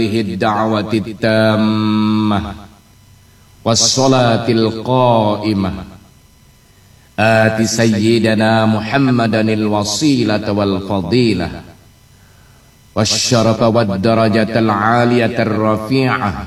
الدعوة التامة والصلاة القائمة آت سيدنا محمدا الوسيلة والفضيلة والشرف والدرجة العالية الرفيعة